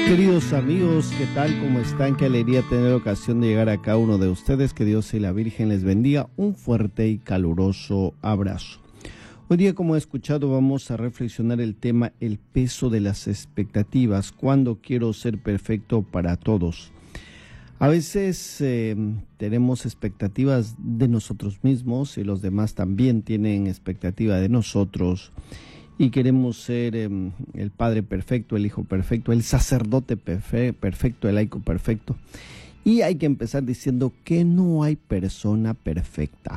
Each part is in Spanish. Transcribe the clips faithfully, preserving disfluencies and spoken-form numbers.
Queridos amigos, ¿qué tal? ¿Cómo están? Qué alegría tener la ocasión de llegar a cada uno de ustedes. Que Dios y la Virgen les bendiga. Un fuerte y caluroso abrazo. Hoy día, como he escuchado, vamos a reflexionar el tema el peso de las expectativas. ¿Cuándo quiero ser perfecto para todos? A veces eh, tenemos expectativas de nosotros mismos y los demás también tienen expectativa de nosotros. Y queremos ser eh, el padre perfecto, el hijo perfecto, el sacerdote perfe- perfecto, el laico perfecto. Y hay que empezar diciendo que no hay persona perfecta.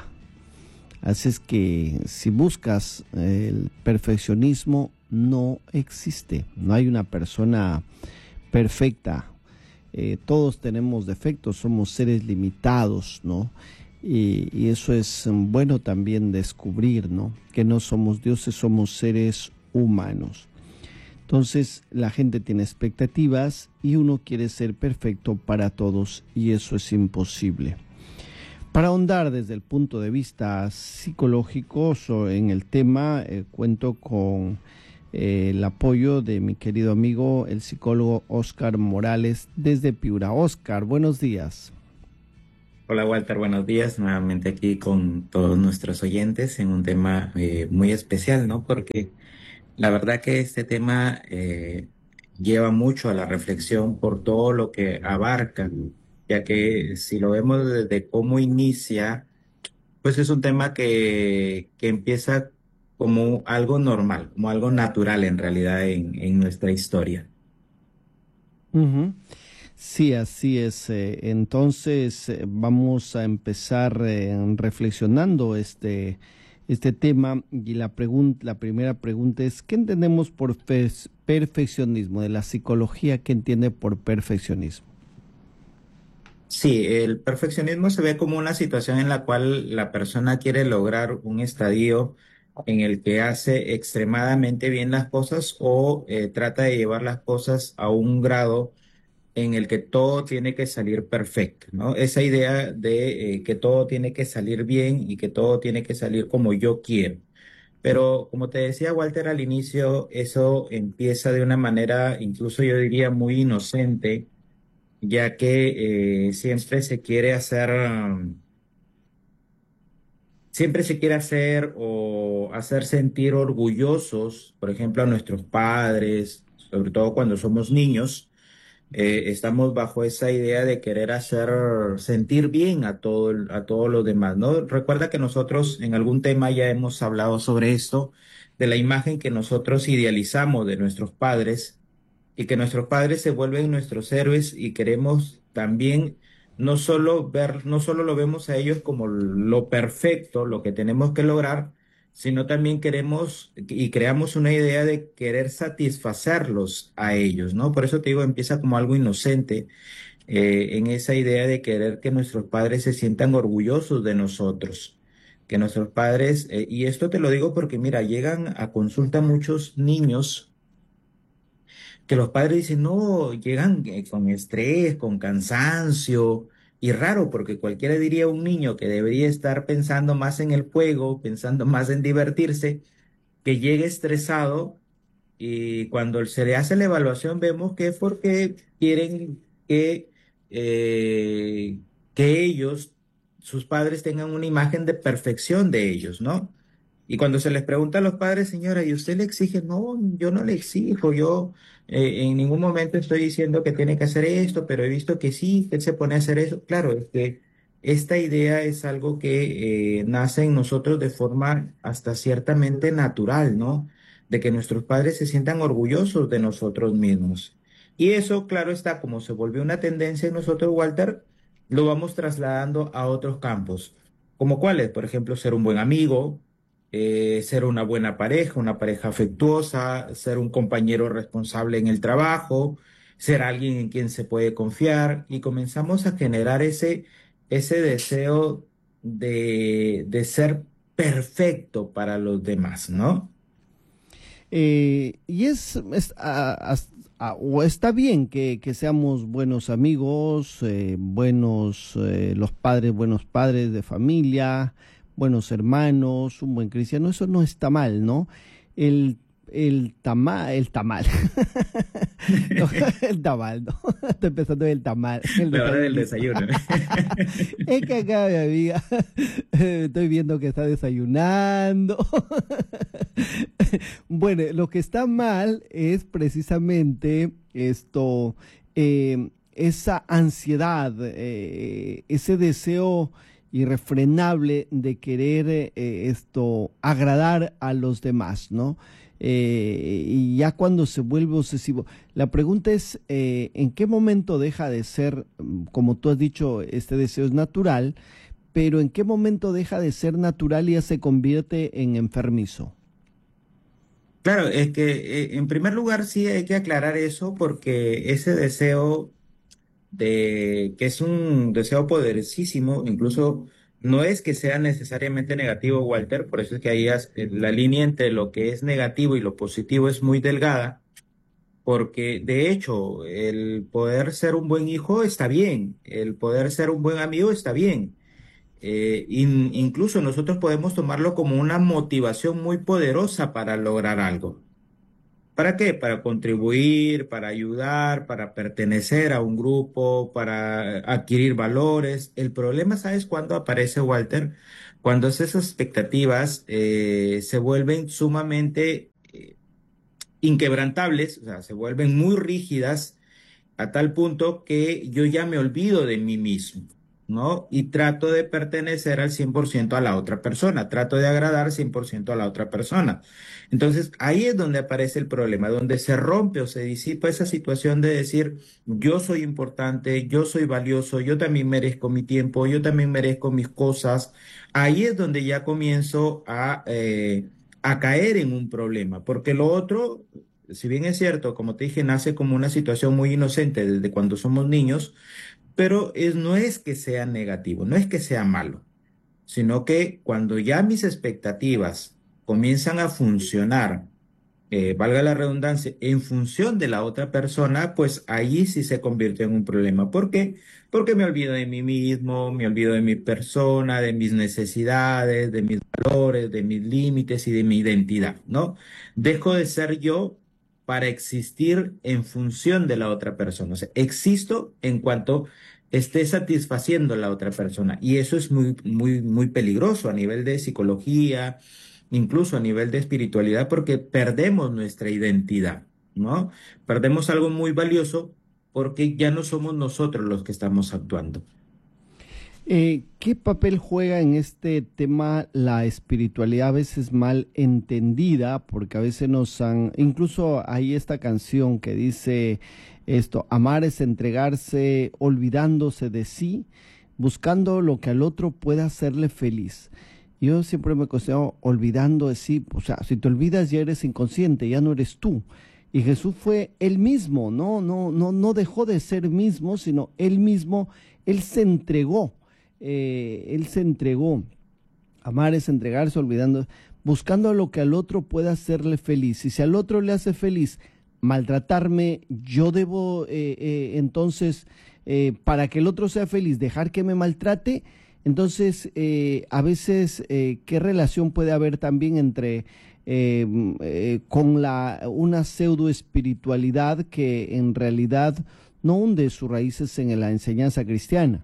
Así es que si buscas eh, el perfeccionismo, no existe. No hay una persona perfecta. Eh, todos tenemos defectos, somos seres limitados, ¿no? Y, y eso es bueno también descubrir, ¿no? Que no somos dioses, somos seres humanos. Entonces la gente tiene expectativas y uno quiere ser perfecto para todos y eso es imposible. Para ahondar desde el punto de vista psicológico en el tema, eh, cuento con eh, el apoyo de mi querido amigo, el psicólogo Oscar Morales desde Piura. Oscar, buenos días. Hola Walter, buenos días. Nuevamente aquí con todos nuestros oyentes en un tema eh, muy especial, ¿no? Porque la verdad que este tema eh, lleva mucho a la reflexión por todo lo que abarca, ya que si lo vemos desde cómo inicia, pues es un tema que, que empieza como algo normal, como algo natural en realidad en, en nuestra historia. Uh-huh. Sí, así es. eh, Entonces eh, vamos a empezar eh, reflexionando este, este tema y la pregunta, la primera pregunta es, ¿qué entendemos por fes- perfeccionismo? De la psicología, ¿qué entiende por perfeccionismo? Sí, el perfeccionismo se ve como una situación en la cual la persona quiere lograr un estadio en el que hace extremadamente bien las cosas o eh, trata de llevar las cosas a un grado en el que todo tiene que salir perfecto, ¿no? Esa idea de eh, que todo tiene que salir bien y que todo tiene que salir como yo quiero. Pero como te decía Walter al inicio, eso empieza de una manera, incluso yo diría, muy inocente ya que eh, siempre se quiere hacer, um, siempre se quiere hacer o hacer sentir orgullosos, por ejemplo, a nuestros padres, sobre todo cuando somos niños, eh, estamos bajo esa idea de querer hacer sentir bien a todo, el- a todos los demás, ¿no? Recuerda que nosotros en algún tema ya hemos hablado sobre esto, de la imagen que nosotros idealizamos de nuestros padres y que nuestros padres se vuelven nuestros héroes y queremos también no solo ver, no solo lo vemos a ellos como lo perfecto, lo que tenemos que lograr, sino también queremos y creamos una idea de querer satisfacerlos a ellos, ¿no? Por eso te digo, empieza como algo inocente eh, en esa idea de querer que nuestros padres se sientan orgullosos de nosotros. Que nuestros padres, eh, y esto te lo digo porque mira, llegan a consulta muchos niños que los padres dicen, no, llegan eh, con estrés, con cansancio, y raro, porque cualquiera diría a un niño que debería estar pensando más en el juego, pensando más en divertirse, que llegue estresado y cuando se le hace la evaluación vemos que es porque quieren que, eh, que ellos, sus padres, tengan una imagen de perfección de ellos, ¿no? Y cuando se les pregunta a los padres, señora, ¿y usted le exige? No, yo no le exijo, yo eh, en ningún momento estoy diciendo que tiene que hacer esto, pero he visto que sí, que él se pone a hacer eso. Claro, es que esta idea es algo que eh, nace en nosotros de forma hasta ciertamente natural, ¿no? De que nuestros padres se sientan orgullosos de nosotros mismos. Y eso, claro está, como se volvió una tendencia en nosotros, Walter, lo vamos trasladando a otros campos, como cuáles, por ejemplo, ser un buen amigo, eh, ser una buena pareja, una pareja afectuosa, ser un compañero responsable en el trabajo, ser alguien en quien se puede confiar, y comenzamos a generar ese, ese deseo de, de ser perfecto para los demás, ¿no? Eh, y es, es, a- as- a- o está bien que, que seamos buenos amigos, eh, buenos, eh, los padres, buenos padres de familia, buenos hermanos, un buen cristiano, eso no está mal, ¿no? El el tamal, el tamal. No, el tamal, no. Estoy pensando en el tamal. El La hora del desayunito. desayuno. Es que acá, mi amiga, estoy viendo que está desayunando. Bueno, lo que está mal es precisamente esto, eh, esa ansiedad, eh, ese deseo irrefrenable de querer eh, esto agradar a los demás, ¿no? Eh, y ya cuando se vuelve obsesivo. La pregunta es, eh, ¿en qué momento deja de ser, mm, como tú has dicho, este deseo es natural, pero en qué momento deja de ser natural y ya se convierte en enfermizo? Claro, es que eh, en primer lugar sí hay que aclarar eso porque ese deseo de que es un deseo poderosísimo, incluso no es que sea necesariamente negativo, Walter, por eso es que ahí has- eh, la línea entre lo que es negativo y lo positivo es muy delgada, porque de hecho el poder ser un buen hijo está bien, el poder ser un buen amigo está bien. Eh, in- incluso nosotros podemos tomarlo como una motivación muy poderosa para lograr algo. ¿Para qué? Para contribuir, para ayudar, para pertenecer a un grupo, para adquirir valores. El problema, ¿sabes cuándo aparece, Walter? Cuando esas expectativas eh, se vuelven sumamente eh, inquebrantables, o sea, se vuelven muy rígidas a tal punto que yo ya me olvido de mí mismo, ¿no? Y trato de pertenecer al cien por ciento a la otra persona, trato de agradar cien por ciento a la otra persona. Entonces, ahí es donde aparece el problema, donde se rompe o se disipa esa situación de decir, yo soy importante, yo soy valioso, yo también merezco mi tiempo, yo también merezco mis cosas. Ahí es donde ya comienzo a... eh, a caer en un problema, porque lo otro, si bien es cierto, como te dije, nace como una situación muy inocente desde cuando somos niños, pero es, no es que sea negativo, no es que sea malo, sino que cuando ya mis expectativas comienzan a funcionar, eh, valga la redundancia, en función de la otra persona, pues allí sí se convierte en un problema. ¿Por qué? Porque me olvido de mí mismo, me olvido de mi persona, de mis necesidades, de mis valores, de mis límites y de mi identidad, ¿no? Dejo de ser yo para existir en función de la otra persona. O sea, existo en cuanto esté satisfaciendo a la otra persona. Y eso es muy, muy, muy peligroso a nivel de psicología, incluso a nivel de espiritualidad, porque perdemos nuestra identidad, ¿no? Perdemos algo muy valioso porque ya no somos nosotros los que estamos actuando. Eh, ¿qué papel juega en este tema la espiritualidad a veces mal entendida? Porque a veces nos han, incluso hay esta canción que dice esto, amar es entregarse olvidándose de sí, buscando lo que al otro pueda hacerle feliz. Yo siempre me considero olvidando de sí, o sea, si te olvidas ya eres inconsciente, ya no eres tú. Y Jesús fue él mismo, no, no, no, no dejó de ser mismo, sino él mismo, él se entregó, eh, él se entregó. Amar es entregarse, olvidando, buscando lo que al otro pueda hacerle feliz. Y si al otro le hace feliz maltratarme, yo debo eh, eh, entonces, eh, para que el otro sea feliz, dejar que me maltrate. Entonces, eh, a veces, eh, ¿qué relación puede haber también entre eh, eh, con la, una pseudo espiritualidad que en realidad no hunde sus raíces en la enseñanza cristiana?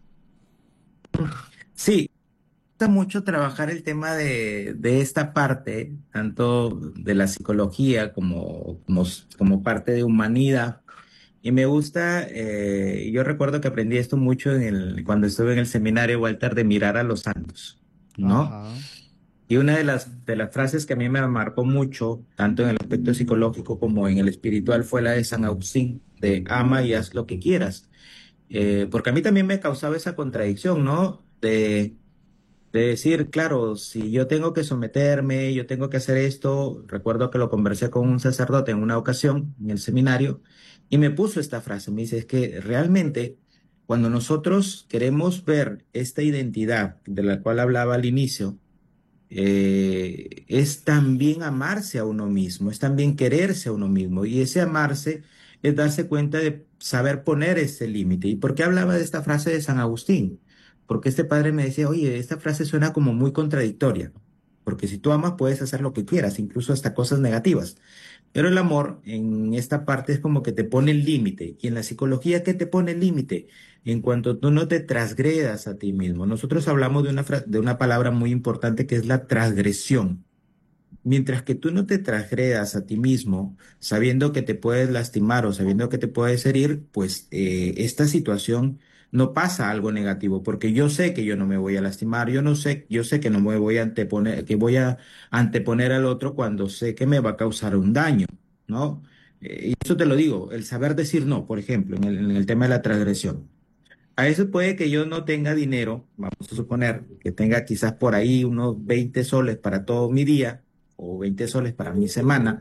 Sí, me gusta mucho trabajar el tema de, de esta parte, tanto de la psicología como, como, como parte de humanidad. Y me gusta, eh, yo recuerdo que aprendí esto mucho en el, cuando estuve en el seminario, Walter, de mirar a los santos, ¿no? Ajá. Y una de las, de las frases que a mí me marcó mucho, tanto en el aspecto psicológico como en el espiritual, fue la de San Agustín, de ama y haz lo que quieras. Eh, porque a mí también me causaba esa contradicción, ¿no? De, de decir, claro, si yo tengo que someterme, yo tengo que hacer esto. Recuerdo que lo conversé con un sacerdote en una ocasión en el seminario y me puso esta frase. Me dice, es que realmente cuando nosotros queremos ver esta identidad de la cual hablaba al inicio, eh, es también amarse a uno mismo, es también quererse a uno mismo. Y ese amarse es darse cuenta de saber poner ese límite. ¿Y por qué hablaba de esta frase de San Agustín? Porque este padre me decía, oye, esta frase suena como muy contradictoria. porque si tú amas puedes hacer lo que quieras, incluso hasta cosas negativas. Pero el amor en esta parte es como que te pone el límite. Y en la psicología, ¿qué te pone el límite? En cuanto tú no te transgredas a ti mismo. Nosotros hablamos de una, fra- de una palabra muy importante que es la transgresión. Mientras que tú no te transgredas a ti mismo, sabiendo que te puedes lastimar o sabiendo que te puedes herir, pues eh, esta situación no pasa algo negativo, porque yo sé que yo no me voy a lastimar, yo no sé, yo sé que no me voy a anteponer, que voy a anteponer al otro cuando sé que me va a causar un daño, ¿no? Eh, y eso te lo digo, el saber decir no, por ejemplo, en el, en el tema de la transgresión. A eso puede que yo no tenga dinero, vamos a suponer que tenga quizás por ahí unos veinte soles para todo mi día o veinte soles para mi semana,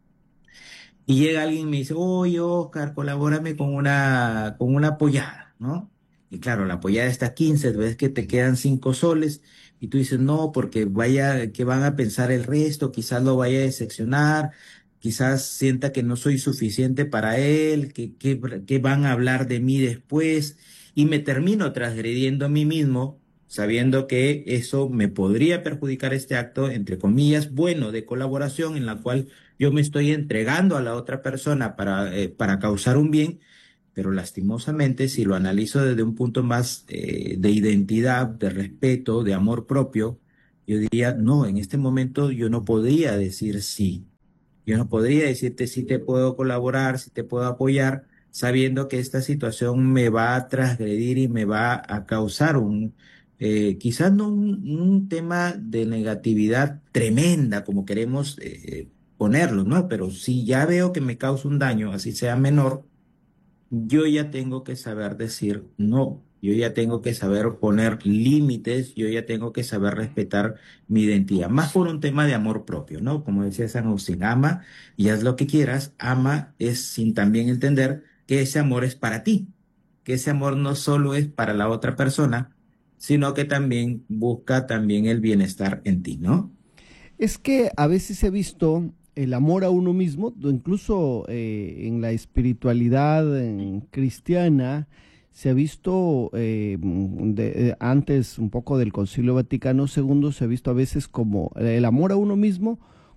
y llega alguien y me dice, oye, Oscar, colabórame con una, con una pollada, ¿no? Y claro, la pollada está quince, ves que te quedan cinco soles, y tú dices, no, porque vaya, que van a pensar el resto, quizás lo vaya a decepcionar, quizás sienta que no soy suficiente para él, que, que, que van a hablar de mí después, y me termino transgrediendo a mí mismo, sabiendo que eso me podría perjudicar este acto, entre comillas, bueno, de colaboración en la cual yo me estoy entregando a la otra persona para, eh, para causar un bien, pero lastimosamente, si lo analizo desde un punto más eh, de identidad, de respeto, de amor propio, yo diría, no, en este momento yo no podría decir sí. Yo no podría decirte si te puedo colaborar, si te puedo apoyar, sabiendo que esta situación me va a transgredir y me va a causar un, eh, quizás no un, un tema de negatividad tremenda como queremos eh, ponerlo, ¿no? Pero si ya veo que me causa un daño, así sea menor, yo ya tengo que saber decir no, yo ya tengo que saber poner límites, yo ya tengo que saber respetar mi identidad, más por un tema de amor propio, ¿no? Como decía San Agustín, ama y haz lo que quieras, ama es sin también entender que ese amor es para ti, que ese amor no solo es para la otra persona, sino que también busca también el bienestar en ti, ¿no? Es que a veces he visto el amor a uno mismo, do- incluso eh, en la espiritualidad en cristiana, se ha visto eh, mm, de- eh, antes un poco del Concilio Vaticano segundo, se ha visto a veces como el amor a uno mismo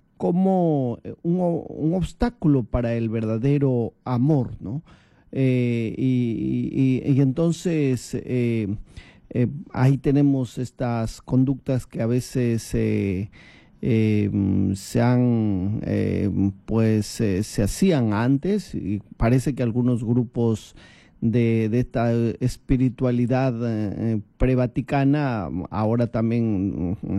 como eh, un, o- un obstáculo para el verdadero amor, ¿no? Eh, y, y- y entonces eh, eh, ahí tenemos estas conductas que a veces eh, eh, mm, se han, eh, pues eh, se hacían antes y parece que algunos grupos de, de esta espiritualidad eh, prevaticana ahora también mm,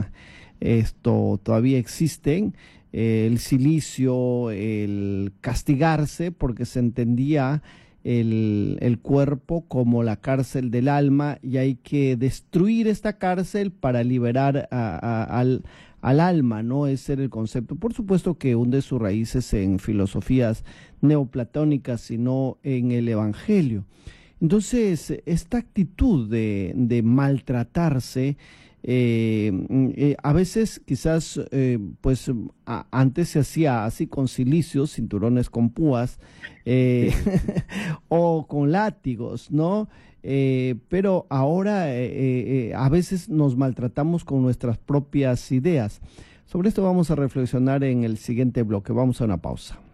esto todavía existen, eh, el silicio, el castigarse, porque se entendía el, el cuerpo como la cárcel del alma y hay que destruir esta cárcel para liberar a- a- al, al alma, ¿no? Ese era el concepto. Por supuesto que hunde sus raíces en filosofías neoplatónicas, sino en el Evangelio. Entonces, esta actitud de, de maltratarse, eh, mm, eh, a veces quizás, eh, pues a- antes se hacía así con cilicios, cinturones con púas, eh, Sí. o con látigos, ¿no? Eh, pero ahora eh, eh, eh, a veces nos maltratamos con nuestras propias ideas. Sobre esto vamos a reflexionar en el siguiente bloque. Vamos a una pausa.